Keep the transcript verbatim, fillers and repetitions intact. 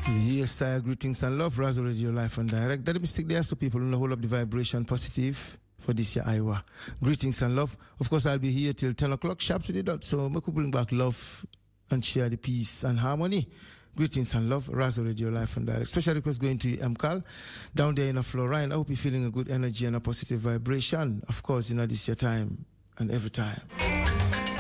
Yes, sir. Greetings and love. Razo Radio Live and Direct. That mistake there, so people know hold up the vibration positive for this year, Iowa. Greetings and love. Of course, I'll be here till ten o'clock sharp to the dot. So we could bring back love and share the peace and harmony. Greetings and love. Razo Radio Live and Direct. Special request going to M C A L down there in Florine. I hope you're feeling a good energy and a positive vibration. Of course, you know, this year time and every time.